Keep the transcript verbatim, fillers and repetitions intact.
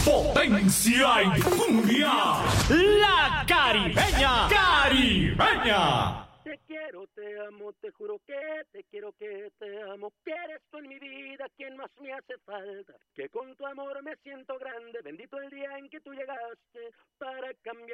Potencia y cumbia. La Caribeña. Caribeña. Te quiero, te amo, te juro que te quiero, que te amo, que eres tú en mi vida quien más me hace falta, que con tu amor me siento grande, bendito el día en que tú llegaste para cambiar.